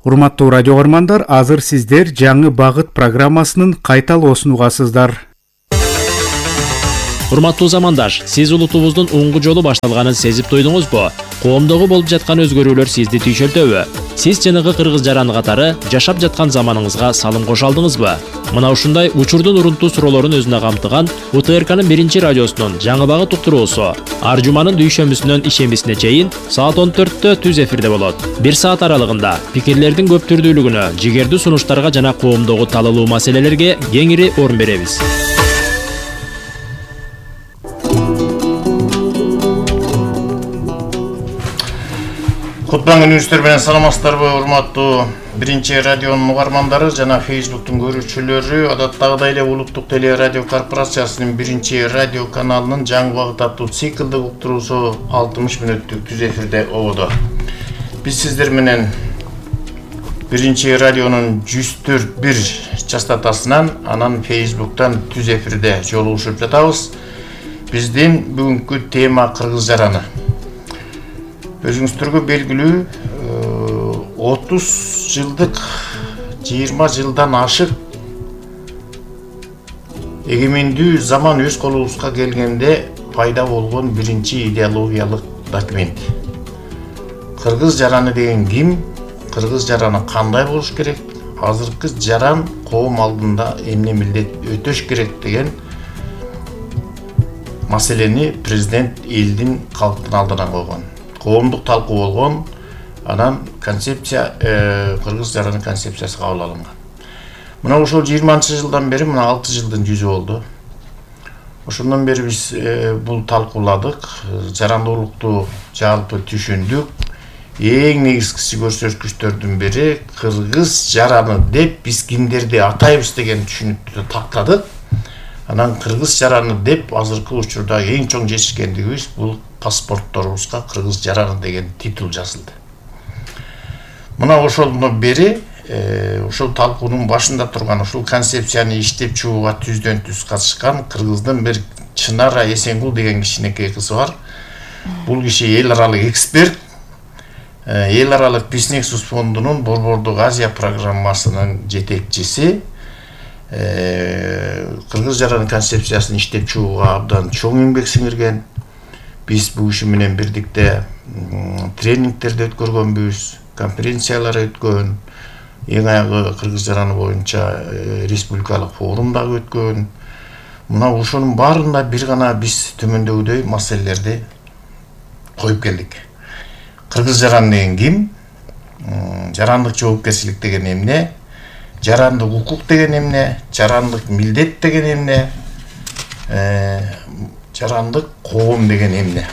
Урматтуу радио көрмандар, азыр сиздер жаңы багыт программасынын кайталоосун угасыздар. Урматтуу замандаш, сиз улутубуздун оңгу жолу башталганын сезип туйдуңузбу? Коомдогу болуп жаткан өзгөрүүлөр сизди түйшөлтөбү? Сиз жанагы кыргыз жараны катары жашап жаткан заманыңызга салым кошо алдыңызбы? Мына ушундай учурдун урунтуу суроолорун өзүнө камтыган УТРКнын 1 радиосунун жаңы багыт уктуруусу ар жуманын дүйшөмбүсүнөн ишембисине чейин саат 14-тө түз эфирде болот. 1 саат аралыгында пикирлердин көп түрдүүлүгүнө, жигердүү сунуштарга жана коомдогу талалуу маселелерге кеңири орун беребиз. Кутман күнүңүздөр менен саламатсыздарбы, урматтуу 1 радионун угармандары жана Facebooктун көрүүчүлөрү. Адаттагыдай эле Улуттук теле радио корпорациясынын 1 радио каналынын жаңы багыт аттуу циклдык уктуруусу 60 мүнөттүк түз эфирде ободо. Биз сиздер менен 1 радионун 104.1 частотасынан, анан Facebooктан түз эфирде жолугушуп жатабыз. Биздин бүгүнкү тема кыргыз жараны. Өзүңүздөргө белгилүү 30 жылдык 20 жылдан ашык эгемендүү заман өз колубузга келгенде пайда болгон биринчи идеологиялык документ. Кыргыз жараны деген ким? Кыргыз жараны кандай болуш керек? Азыркы жаран коом алдында эмне милдет өтөш керек деген маселени президент элдин калктын алдына койгон. Коомдук талкуу болгон, анан концепция кыргыз жараны концепциясы кабыл алынган. Мына ошол 20-жылдан бери мына 6 жылдын жүзү болду. Ошондон бери биз бул талкууладык, жарандуулукту жалпы түшүндүк. Эң негизгиси көрсөткүчтөрдүн бири кыргыз жараны деп биз кимдерди атайбыз деген түшүнүктү тактадык. Анан кыргыз жараны деп азыркы учурда эң чоң жетишкендигибиз бул паспортторубузга кыргыз жараны деген титул жазылды. Мына ошондон бери ошол талкуунун башында турган, ошол концепцияны иштеп чыгууга түздөн түз катышкан кыргыздын бир Чынара Эсенгул деген кичинекей кызы бар. Бул киши эл аралык эксперт, эл аралык Бизнес фондунун Борбордук Азия программасынын жетекчиси. Кыргыз жараны концепциясын иштеп чыгууга абдан чоң эмгек сиңирген. Биз бул киши менен бирдикте тренингтерди өткөргөнбүз, конференциялар өткөн, эң аягы кыргыз жараны боюнча республикалык форум дагы өткөн. Мына ошонун баарында бир гана биз төмөндөгүдөй маселелерди коюп келдик. Кыргыз жараны деген ким? Жарандык жоопкерчилик деген эмне? Жарандык укук деген эмне? Жарандык милдет деген эмне? Жарандык коом деген эмне?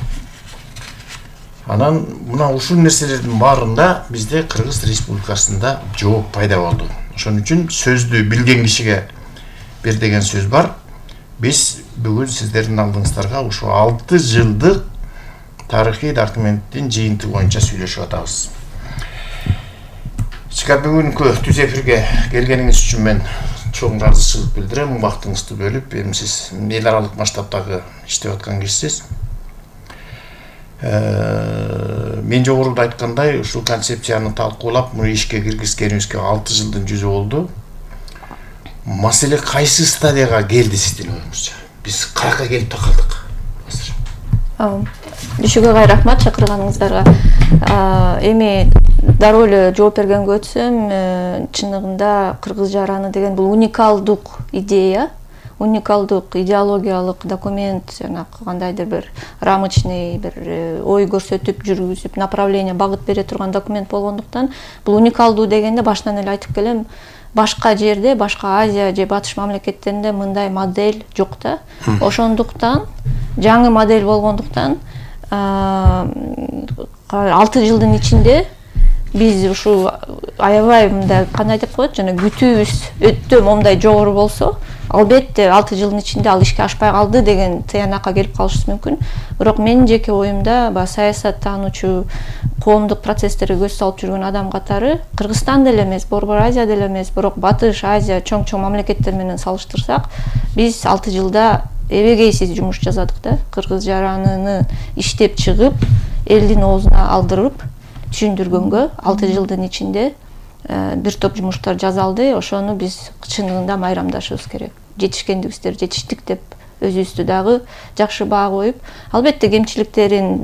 Анан мына ушул нерселердин баарында бизде Кыргыз Республикасында жооп пайда болду. Ошон үчүн сөздү билген кишиге бир деген сөз бар. Биз бүгүн сиздердин алдыңыздарга ушул 6 жылдык тарыхый документтин жыйынтыгы боюнча сүйлөшүп атабыз. Бүгүнкү түз эфирге келгениңиз үчүн мен чоң ыраазычылык билдирем. Убактыңызды бөлүп, эми сиз эл аралык масштабтагы иштеп аткан кишисиз. Мен жогоруда айткандай, ушул концепцияны талкуулап, муну ишке киргизгенибизге 6 жылдын жүзү болду. Маселе кайсы стадияга келди сиздин оюңузча? Биз каяка келип такалдык? Түшүгө рахмат чакырганыңыздарга. Эми дароо эле жооп бергенге өтсөм, чыныгында кыргыз жараны деген бул уникалдык идея, уникалдык идеологиялык документ, жана кандайдыр бир рамочный бир ой көрсөтүп, жүргүзүп, направление багыт бере турган документ болгондуктан, бул уникалдуу дегенде башынан эле айтып келем, башка жерде, башка Азия же батыш мамлекеттеринде мындай модель жок да. Ошондуктан жаңы модель болгондуктан 6 жылдын ичинде биз ушул аябай мындай кандай деп коет, жана күтүүбүз өтө момундай жогору болсо, албетте 6 жылдын ичинде ал ишке ашпай калды деген тыянакка келип калышыбыз мүмкүн. Бирок менин жеке оюмда, саясаттануучу, коомдук процесстерге көз салып жүргөн адам катары Кыргызстан деле эмес, Борбор Азия деле эмес, бирок Батыш Азия чоң мамлекеттер менен салыштырсак, биз 6 жылда эбегейсиз жумуш жасадык да. Кыргыз жаранын иштеп чыгып, элдин оозуна алдырып, түшүндүргөнгө 6 жылдын ичинде бир топ жумуштар жасалды, ошону биз чындыгында майрамдашыбыз керек. Жетишкендигибиздер жетиштик деп өзүбүздү дагы жакшы баа коюп, албетте кемчиликтерин